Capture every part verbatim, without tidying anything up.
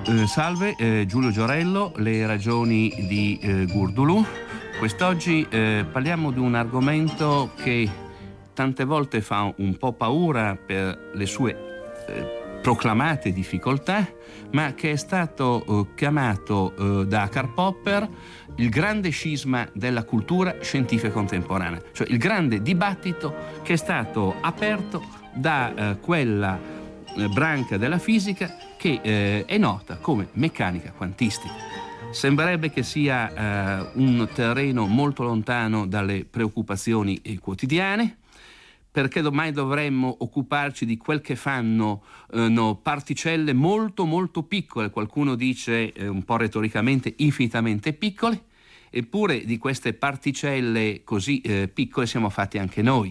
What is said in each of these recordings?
Eh, salve, eh, Giulio Giorello, le ragioni di eh, Gurdulu. Quest'oggi eh, parliamo di un argomento che tante volte fa un po' paura per le sue eh, proclamate difficoltà, ma che è stato eh, chiamato eh, da Karl Popper il grande scisma della cultura scientifica contemporanea, cioè il grande dibattito che è stato aperto da eh, quella eh, branca della fisica che eh, è nota come meccanica quantistica. Sembrerebbe che sia eh, un terreno molto lontano dalle preoccupazioni eh, quotidiane, perché ormai dovremmo occuparci di quel che fanno eh, no, particelle molto molto piccole, qualcuno dice eh, un po' retoricamente infinitamente piccole, eppure di queste particelle così eh, piccole siamo fatti anche noi.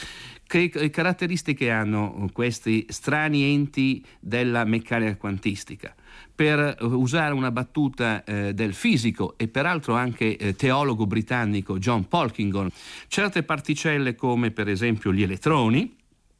Che caratteristiche hanno questi strani enti della meccanica quantistica? Per usare una battuta eh, del fisico e peraltro anche eh, teologo britannico John Polkinghorne, certe particelle come per esempio gli elettroni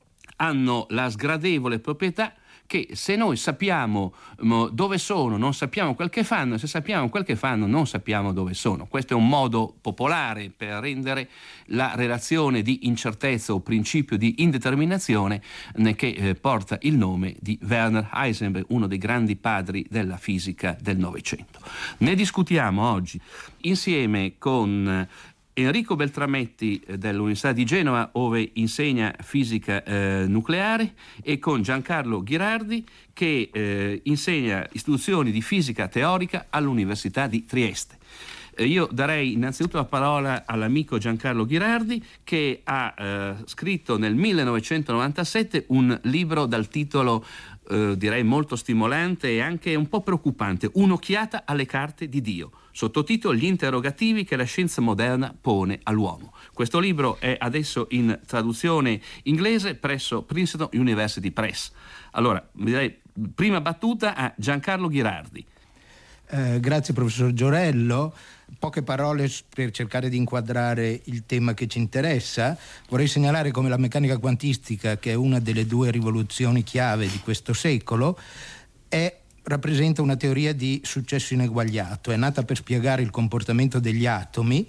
hanno la sgradevole proprietà che se noi sappiamo dove sono, non sappiamo quel che fanno, e se sappiamo quel che fanno, non sappiamo dove sono. Questo è un modo popolare per rendere la relazione di incertezza o principio di indeterminazione che eh, porta il nome di Werner Heisenberg, uno dei grandi padri della fisica del Novecento. Ne discutiamo oggi insieme con Enrico Beltrametti dell'Università di Genova, dove insegna fisica eh, nucleare, e con Giancarlo Ghirardi, che eh, insegna istituzioni di fisica teorica all'Università di Trieste. Eh, io darei innanzitutto la parola all'amico Giancarlo Ghirardi, che ha eh, scritto nel millenovecentonovantasette un libro dal titolo eh, direi molto stimolante e anche un po' preoccupante, Un'occhiata alle carte di Dio, sottotitolo Gli interrogativi che la scienza moderna pone all'uomo. Questo libro è adesso in traduzione inglese presso Princeton University Press. Allora, direi prima battuta a Giancarlo Ghirardi. Eh, grazie professor Giorello. Poche parole per cercare di inquadrare il tema che ci interessa. Vorrei segnalare come la meccanica quantistica, che è una delle due rivoluzioni chiave di questo secolo, è rappresenta una teoria di successo ineguagliato. È nata per spiegare il comportamento degli atomi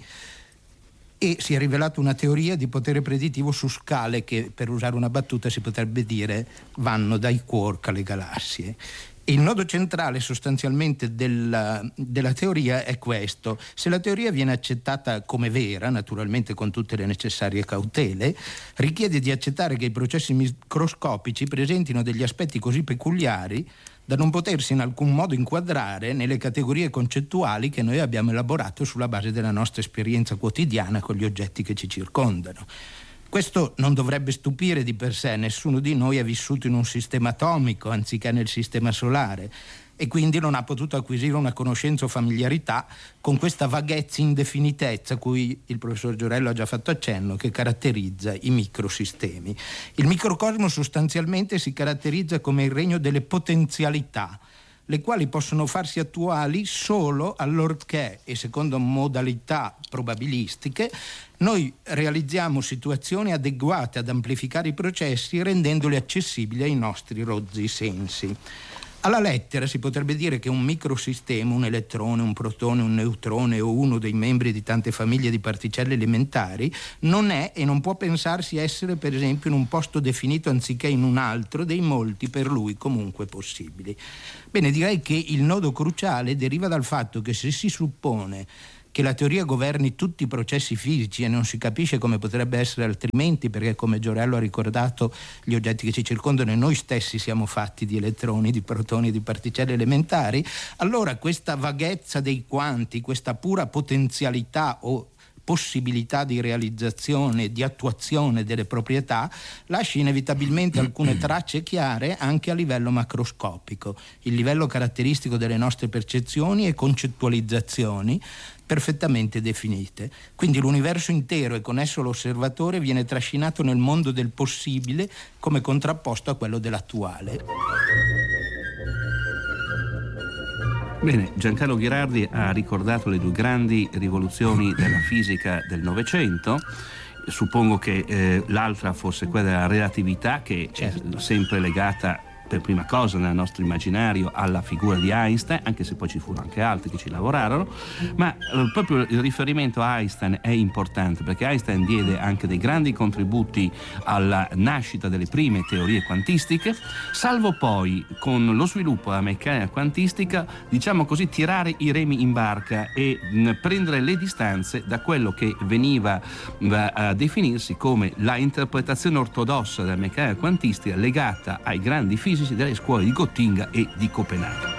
e si è rivelata una teoria di potere predittivo su scale che, per usare una battuta, si potrebbe dire vanno dai quark alle galassie. Il nodo centrale sostanzialmente della, della teoria è questo: se la teoria viene accettata come vera, naturalmente con tutte le necessarie cautele, richiede di accettare che i processi microscopici presentino degli aspetti così peculiari da non potersi in alcun modo inquadrare nelle categorie concettuali che noi abbiamo elaborato sulla base della nostra esperienza quotidiana con gli oggetti che ci circondano. Questo non dovrebbe stupire di per sé, nessuno di noi è vissuto in un sistema atomico anziché nel sistema solare e quindi non ha potuto acquisire una conoscenza o familiarità con questa vaghezza, indefinitezza a cui il professor Giorello ha già fatto accenno, che caratterizza i microsistemi. Il microcosmo sostanzialmente si caratterizza come il regno delle potenzialità, le quali possono farsi attuali solo allorché, e secondo modalità probabilistiche, noi realizziamo situazioni adeguate ad amplificare i processi rendendoli accessibili ai nostri rozzi sensi. Alla lettera si potrebbe dire che un microsistema, un elettrone, un protone, un neutrone o uno dei membri di tante famiglie di particelle elementari non è e non può pensarsi essere, per esempio, in un posto definito anziché in un altro dei molti per lui comunque possibili. Bene, direi che il nodo cruciale deriva dal fatto che se si suppone che la teoria governi tutti i processi fisici, e non si capisce come potrebbe essere altrimenti, perché come Giorello ha ricordato gli oggetti che ci circondano e noi stessi siamo fatti di elettroni, di protoni e di particelle elementari, allora questa vaghezza dei quanti, questa pura potenzialità o possibilità di realizzazione, di attuazione delle proprietà, lascia inevitabilmente alcune tracce chiare anche a livello macroscopico, il livello caratteristico delle nostre percezioni e concettualizzazioni perfettamente definite. Quindi l'universo intero e con esso l'osservatore viene trascinato nel mondo del possibile come contrapposto a quello dell'attuale. Bene, Giancarlo Ghirardi ha ricordato le due grandi rivoluzioni della fisica del Novecento. Suppongo che eh, l'altra fosse quella della relatività, che certo. è sempre legata per prima cosa nel nostro immaginario alla figura di Einstein, anche se poi ci furono anche altri che ci lavorarono, ma eh, proprio il riferimento a Einstein è importante perché Einstein diede anche dei grandi contributi alla nascita delle prime teorie quantistiche, salvo poi con lo sviluppo della meccanica quantistica, diciamo così, tirare i remi in barca e mh, prendere le distanze da quello che veniva mh, a definirsi come la interpretazione ortodossa della meccanica quantistica legata ai grandi fisici delle scuole di Gottinga e di Copenaghen.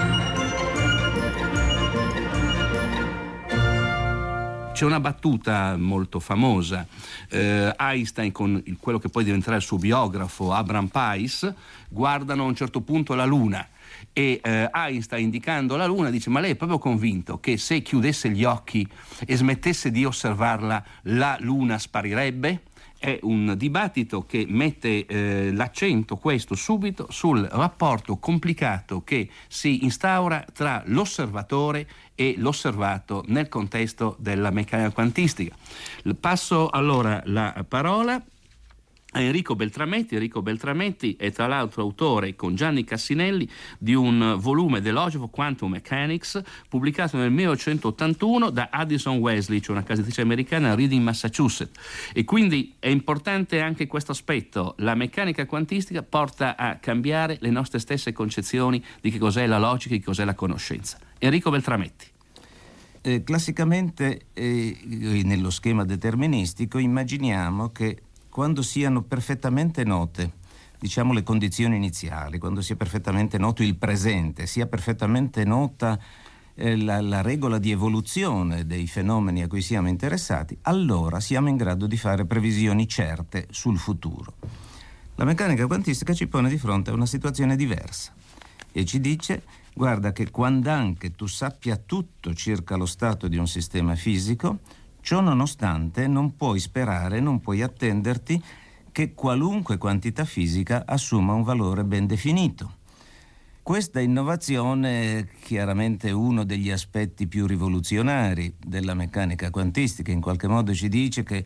C'è una battuta molto famosa. Eh, Einstein con il, quello che poi diventerà il suo biografo Abraham Pais guardano a un certo punto la Luna e eh, Einstein, indicando la Luna, dice: ma lei è proprio convinto che se chiudesse gli occhi e smettesse di osservarla la Luna sparirebbe? È un dibattito che mette eh, l'accento, questo subito, sul rapporto complicato che si instaura tra l'osservatore e l'osservato nel contesto della meccanica quantistica. Passo allora la parola a Enrico Beltrametti. Enrico Beltrametti è tra l'altro autore con Gianni Cassinelli di un volume dell'Ogevo Quantum Mechanics pubblicato nel millenovecentottantuno da Addison Wesley, cioè una casa editrice americana a Reading, Massachusetts, e quindi è importante anche questo aspetto. La meccanica quantistica porta a cambiare le nostre stesse concezioni di che cos'è la logica e che cos'è la conoscenza. Enrico Beltrametti. Eh, classicamente eh, nello schema deterministico immaginiamo che quando siano perfettamente note, diciamo, le condizioni iniziali, quando sia perfettamente noto il presente, sia perfettamente nota eh, la, la regola di evoluzione dei fenomeni a cui siamo interessati, allora siamo in grado di fare previsioni certe sul futuro. La meccanica quantistica ci pone di fronte a una situazione diversa e ci dice: guarda che quand'anche tu sappia tutto circa lo stato di un sistema fisico, ciò nonostante non puoi sperare, non puoi attenderti che qualunque quantità fisica assuma un valore ben definito. Questa innovazione è chiaramente uno degli aspetti più rivoluzionari della meccanica quantistica. In qualche modo ci dice che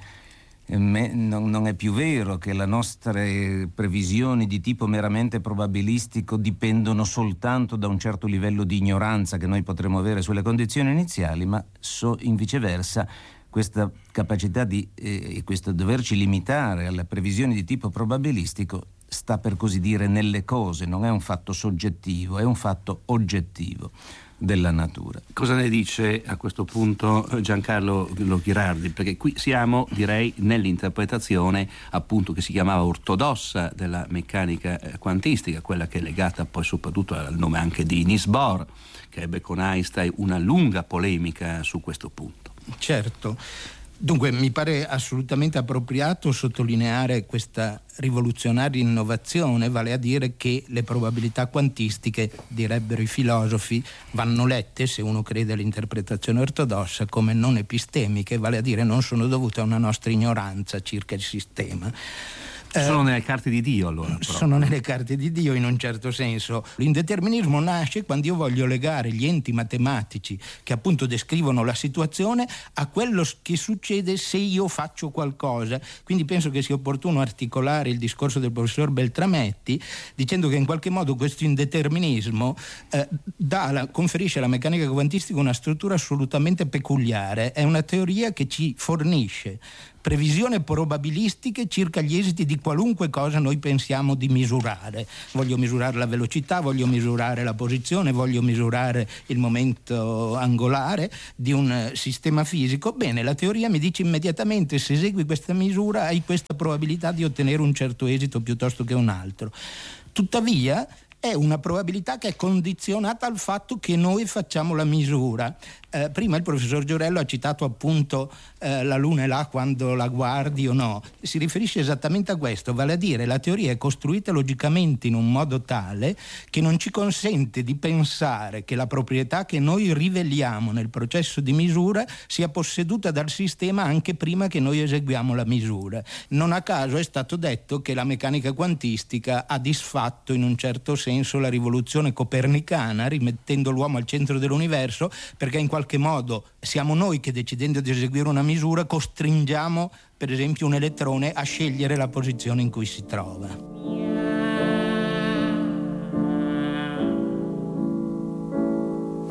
Me, non, non è più vero che le nostre previsioni di tipo meramente probabilistico dipendono soltanto da un certo livello di ignoranza che noi potremo avere sulle condizioni iniziali, ma so, in viceversa questa capacità di eh, questo doverci limitare alle previsioni di tipo probabilistico sta, per così dire, nelle cose, non è un fatto soggettivo, è un fatto oggettivo della natura. Cosa ne dice a questo punto Giancarlo Ghirardi? Perché qui siamo, direi, nell'interpretazione appunto che si chiamava ortodossa della meccanica quantistica, quella che è legata poi soprattutto al nome anche di Niels Bohr, che ebbe con Einstein una lunga polemica su questo punto. Certo. Dunque mi pare assolutamente appropriato sottolineare questa rivoluzionaria innovazione, vale a dire che le probabilità quantistiche, direbbero i filosofi, vanno lette, se uno crede all'interpretazione ortodossa, come non epistemiche, vale a dire non sono dovute a una nostra ignoranza circa il sistema. Sono nelle carte di Dio, allora. Proprio. Sono nelle carte di Dio in un certo senso. L'indeterminismo nasce quando io voglio legare gli enti matematici che appunto descrivono la situazione a quello che succede se io faccio qualcosa. Quindi penso che sia opportuno articolare il discorso del professor Beltrametti dicendo che in qualche modo questo indeterminismo eh, dà alla, conferisce alla meccanica quantistica una struttura assolutamente peculiare. È una teoria che ci fornisce previsioni probabilistiche circa gli esiti di qualunque cosa noi pensiamo di misurare. Voglio misurare la velocità, voglio misurare la posizione, voglio misurare il momento angolare di un sistema fisico. Bene, la teoria mi dice immediatamente: se esegui questa misura hai questa probabilità di ottenere un certo esito piuttosto che un altro. Tuttavia è una probabilità che è condizionata al fatto che noi facciamo la misura. Eh, prima il professor Giorello ha citato appunto eh, la luna è là quando la guardi o no. Si riferisce esattamente a questo, vale a dire la teoria è costruita logicamente in un modo tale che non ci consente di pensare che la proprietà che noi riveliamo nel processo di misura sia posseduta dal sistema anche prima che noi eseguiamo la misura. Non a caso è stato detto che la meccanica quantistica ha disfatto in un certo senso la rivoluzione copernicana, rimettendo l'uomo al centro dell'universo, perché in qualche modo siamo noi che, decidendo di eseguire una misura, costringiamo per esempio un elettrone a scegliere la posizione in cui si trova.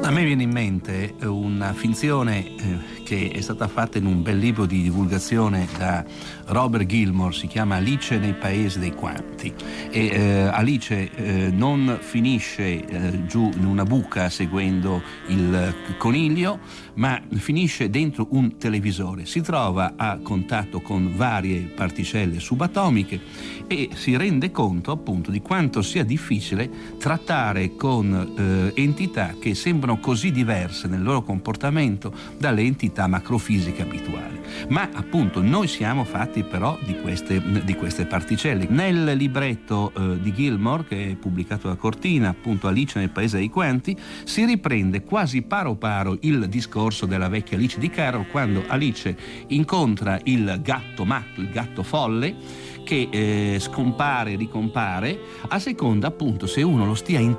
A me viene in mente una finzione eh, che è stata fatta in un bel libro di divulgazione da Robert Gilmore, si chiama Alice nei paesi dei quanti, e eh, Alice eh, non finisce eh, giù in una buca seguendo il coniglio, ma finisce dentro un televisore, si trova a contatto con varie particelle subatomiche e si rende conto appunto di quanto sia difficile trattare con eh, entità che sembrano così diverse nel loro comportamento dalle entità macrofisiche abituali. Ma appunto noi siamo fatti però di queste, di queste particelle. Nel libretto eh, di Gilmore, che è pubblicato da Cortina, appunto Alice nel paese dei quanti, si riprende quasi paro paro il discorso della vecchia Alice di Carroll, quando Alice incontra il gatto matto, il gatto folle, che eh, scompare e ricompare a seconda appunto se uno lo stia